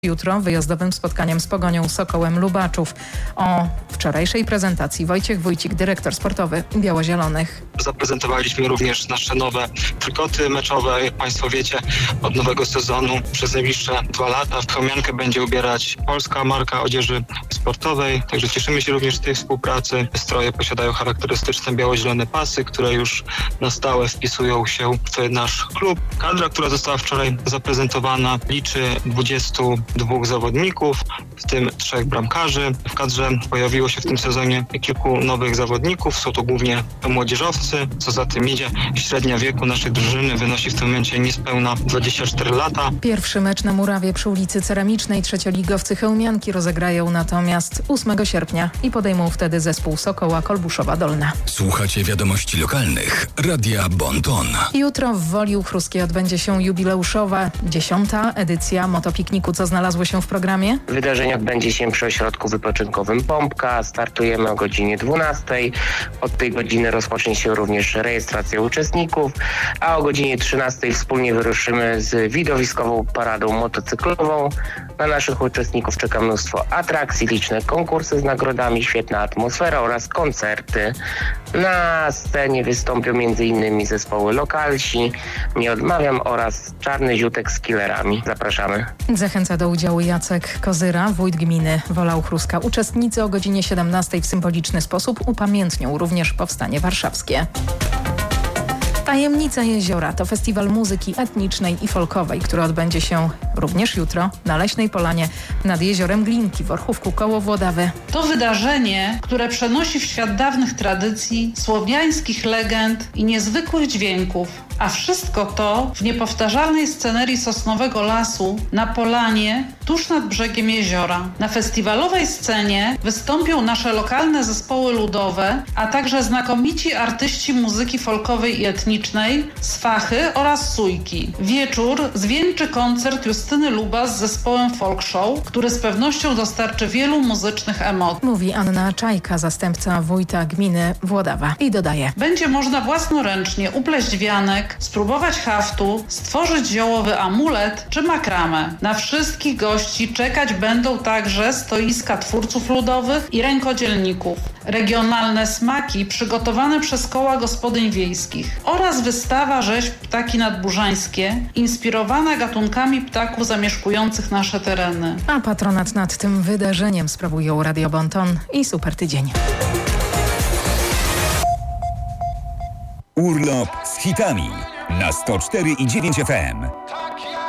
jutro wyjazdowym spotkaniem z Pogonią Sokołem Lubaczów. O wczorajszej prezentacji Wojciech Wójcik, dyrektor sportowy Biało-Zielonych. Zaprezentowaliśmy również nasze nowe trykoty meczowe, jak Państwo wiecie, od nowego sezonu przez najbliższe 2 lata. Chomiankę będzie ubierać polska marka odzieży sportowej, także cieszymy się również z tej współpracy. Stroje posiadają charakterystyczne biało-zielone pasy, które już na stałe wpisują się w nasz klub. Kadra, która została wczoraj zaprezentowana, liczy 22 zawodników, w tym 3 bramkarzy. W kadrze pojawiło się w tym sezonie kilku nowych zawodników. Są to głównie młodzieżowcy. Co za tym idzie, średnia wieku naszej drużyny wynosi w tym momencie niespełna 24 lata. Pierwszy mecz na murawie przy ulicy Ceramicznej trzecioligowcy Chełmianki rozegrają natomiast 8 sierpnia i podejmą wtedy zespół Sokoła Kolbuszowa Dolna. Słuchacie wiadomości lokalnych Radia Bon Ton. Jutro w Woli Uchruskiej odbędzie się jubileuszowa 10. edycja motopikniku. Co znalazło się w programie? Wydarzenie odbędzie się przy ośrodku wypoczynkowym Pompka. Startujemy o godzinie 12. Od tej godziny rozpocznie się również rejestracja uczestników, a o godzinie 13 wspólnie wyruszymy z widowiskową paradą motocyklową. Na naszych uczestników czeka mnóstwo atrakcji, liczne konkursy z nagrodami, świetna atmosfera oraz koncerty. Na scenie wystąpią m.in. zespoły Lokalsi, Nie odmawiam oraz Czarny Ziutek z Killerami. Zapraszamy. Zachęca do udziału Jacek Kozyra, wójt gminy Wola Uchruska. Uczestnicy o godzinie 17 w symboliczny sposób upamiętnią również powstanie warszawskie. Tajemnica Jeziora to festiwal muzyki etnicznej i folkowej, który odbędzie się również jutro na Leśnej Polanie nad jeziorem Glinki w Orchówku koło Włodawy. To wydarzenie, które przenosi w świat dawnych tradycji, słowiańskich legend i niezwykłych dźwięków. A wszystko to w niepowtarzalnej scenerii Sosnowego Lasu na polanie tuż nad brzegiem jeziora. Na festiwalowej scenie wystąpią nasze lokalne zespoły ludowe, a także znakomici artyści muzyki folkowej i etnicznej, swachy oraz sujki. Wieczór zwieńczy koncert Justyny Luba z zespołem Folk Show, który z pewnością dostarczy wielu muzycznych emocji. Mówi Anna Czajka, zastępca wójta gminy Włodawa. I dodaje: będzie można własnoręcznie upleść wianek, spróbować haftu, stworzyć ziołowy amulet czy makramę. Na wszystkich gości czekać będą także stoiska twórców ludowych i rękodzielników, regionalne smaki przygotowane przez koła gospodyń wiejskich oraz wystawa rzeźb ptaki nadburzańskie, inspirowana gatunkami ptaków zamieszkujących nasze tereny. A patronat nad tym wydarzeniem sprawują Radio Bon Ton i Super Tydzień. Urlop z hitami na 104,9 FM.